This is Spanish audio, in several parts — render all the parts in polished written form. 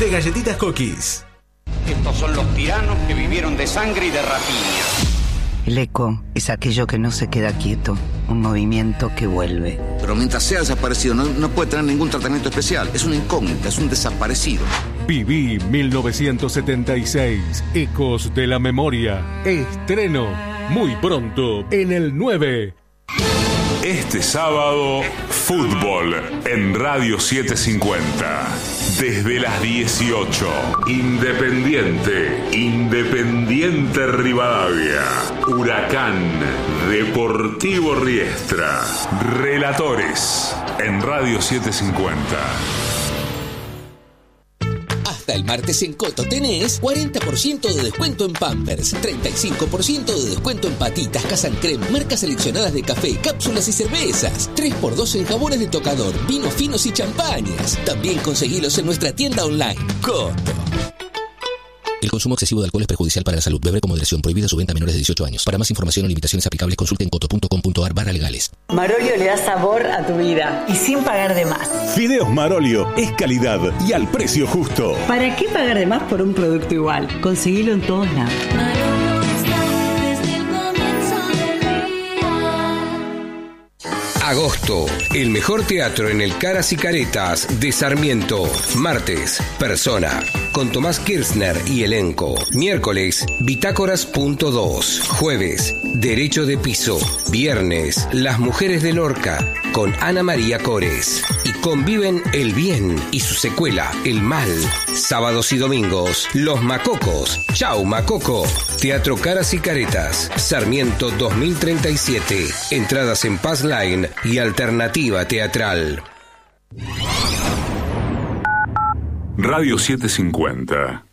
de Galletitas Cookies. Estos son los tiranos que vivieron de sangre y de rapiña. El eco es aquello que no se queda quieto, un movimiento que vuelve. Pero mientras sea desaparecido no puede tener ningún tratamiento especial. Es una incógnita, es un desaparecido. Viví 1976, Ecos de la Memoria. Estreno muy pronto en el 9. Este sábado, fútbol en Radio 750. Desde las 18. Independiente Rivadavia. Huracán, Deportivo Riestra. Relatores en Radio 750. Hasta el martes en Coto tenés 40% de descuento en Pampers, 35% de descuento en patitas, Casan Creme, marcas seleccionadas de café, cápsulas y cervezas, 3x2 en jabones de tocador, vinos finos y champañas. También conseguilos en nuestra tienda online, Coto. El consumo excesivo de alcohol es perjudicial para la salud. Beber con moderación. Prohibida su venta a menores de 18 años. Para más información o limitaciones aplicables, consulte en coto.com.ar/legales. Marolio le da sabor a tu vida y sin pagar de más. Fideos Marolio es calidad y al precio justo. ¿Para qué pagar de más por un producto igual? Conseguilo en todos lados. Agosto, el mejor teatro en el Caras y Caretas de Sarmiento. Martes, Persona, con Tomás Kirchner y elenco. Miércoles, Bitácoras.2. Jueves, Derecho de Piso. Viernes, Las Mujeres de Lorca, con Ana María Cores. Y conviven el bien y su secuela, el mal. Sábados y domingos, Los Macocos. Chau, Macoco. Teatro Caras y Caretas, Sarmiento 2037. Entradas en Pass Line y Alternativa Teatral. Radio 750.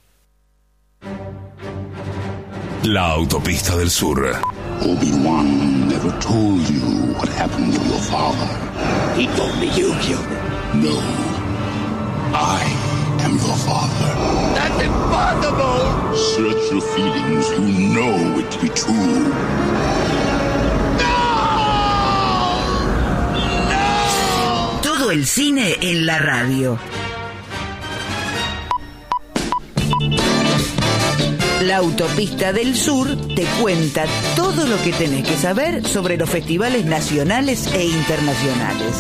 La autopista del sur. Obi-Wan never told you what happened to your father. He told me you killed him. No. I am your father. That's impossible! Search your feelings. You know it to be true. Todo el cine en la radio. La Autopista del Sur te cuenta todo lo que tenés que saber sobre los festivales nacionales e internacionales.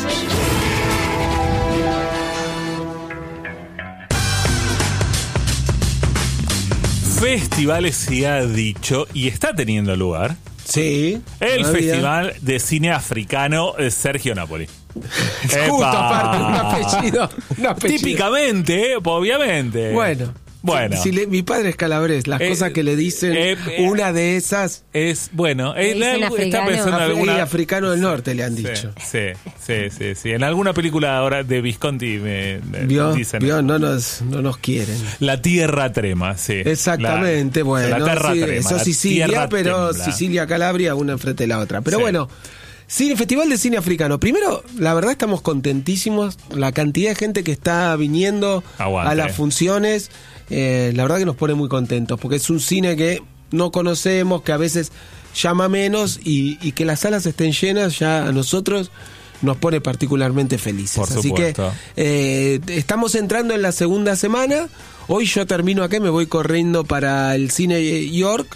Festivales se ha dicho y está teniendo lugar. Sí. El Festival de Cine Africano Sergio Napoli. Justo aparte, un apellido. Típicamente, obviamente. Bueno. Mi padre es calabrés, las cosas que le dicen, una de esas es, bueno, está pensando en alguna africano del norte le han dicho. Sí. En alguna película ahora de Visconti me dicen. No nos quieren. La tierra trema, sí. Exactamente, bueno. La tierra trema. Eso es Sicilia, pero tembla. Sicilia, Calabria, una enfrente de la otra. Pero bueno. Sí, el Festival de Cine Africano. Primero, la verdad estamos contentísimos. La cantidad de gente que está viniendo a las funciones, la verdad que nos pone muy contentos, porque es un cine que no conocemos, que a veces llama menos y que las salas estén llenas ya a nosotros nos pone particularmente felices. Por supuesto. Así que estamos entrando en la segunda semana. Hoy yo termino acá y me voy corriendo para el Cine York.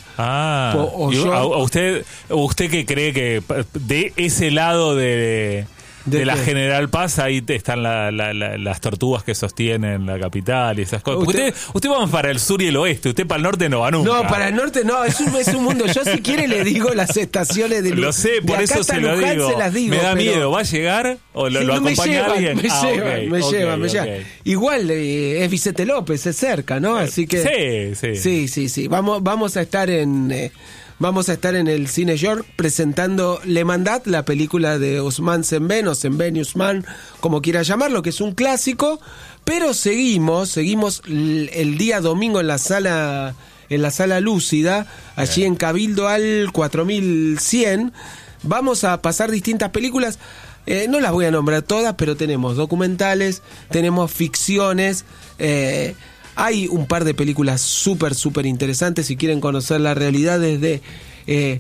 ¿Usted que cree que de ese lado de la General Paz ahí están las tortugas que sostienen la capital y esas cosas? Usted va para el sur y el oeste, usted para el norte no va nunca. No, para el norte no, es un mundo. Yo si quiere le digo las estaciones de Lo sé, por eso se lo digo. Me da miedo, ¿va a llegar o lo acompaña alguien? Me llevan. Igual es Vicente López, es cerca, ¿no? Así que sí. Vamos a estar en el Cine York presentando Le Mandat, la película de Ousmane Sembène o Sembène Ousmane, como quiera llamarlo, que es un clásico, pero seguimos el día domingo en la sala Lúcida, allí en Cabildo al 4100. Vamos a pasar distintas películas, no las voy a nombrar todas, pero tenemos documentales, tenemos ficciones, hay un par de películas súper interesantes si quieren conocer la realidad desde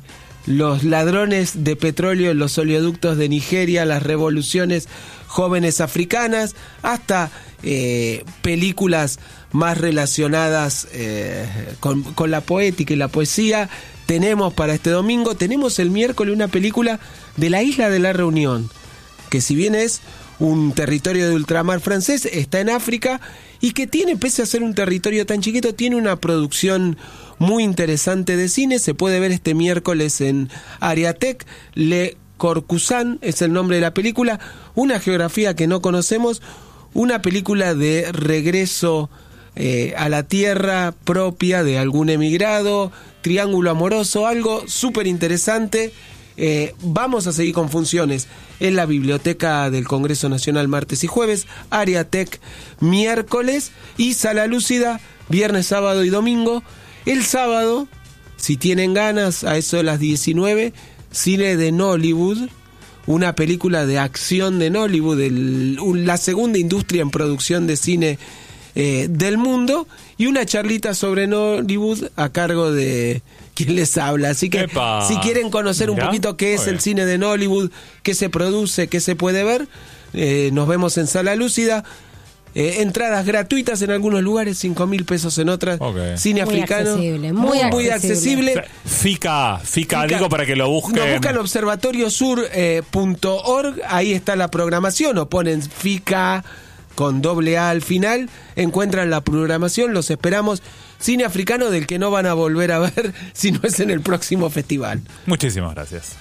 los ladrones de petróleo en los oleoductos de Nigeria, las revoluciones jóvenes africanas, hasta películas más relacionadas con la poética y la poesía. Tenemos para este domingo, tenemos el miércoles una película de la isla de la Reunión, que si bien es un territorio de ultramar francés, está en África, y que tiene, pese a ser un territorio tan chiquito, tiene una producción muy interesante de cine. Se puede ver este miércoles en Ariatec. Le Corcuzán es el nombre de la película, una geografía que no conocemos, una película de regreso a la tierra propia de algún emigrado, triángulo amoroso, algo súper interesante. Vamos a seguir con funciones en la Biblioteca del Congreso Nacional martes y jueves, Ariatec miércoles y Sala Lúcida viernes, sábado y domingo. El sábado, si tienen ganas, a eso de las 19, cine de Nollywood, una película de acción de Nollywood, la segunda industria en producción de cine del mundo, y una charlita sobre Nollywood a cargo de quien les habla. Así que si quieren conocer un poquito qué es el cine de Nollywood, qué se produce, qué se puede ver, nos vemos en Sala Lúcida. Entradas gratuitas en algunos lugares, 5.000 pesos en otras. Cine muy africano accesible, muy accesible. FICA, digo para que lo busquen. Nos buscan observatoriosur.org, ahí está la programación, o ponen FICA con doble A al final, encuentran la programación. Los esperamos. Cine africano del que no van a volver a ver si no es en el próximo festival. Muchísimas gracias.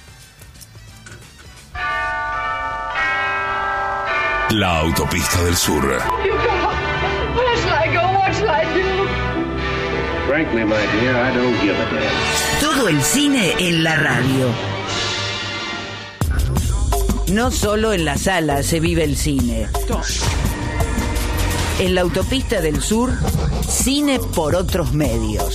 La Autopista del Sur. Frankly, my dear, I don't give a damn. Todo el cine en la radio. No solo en la sala se vive el cine. En la Autopista del Sur, cine por otros medios.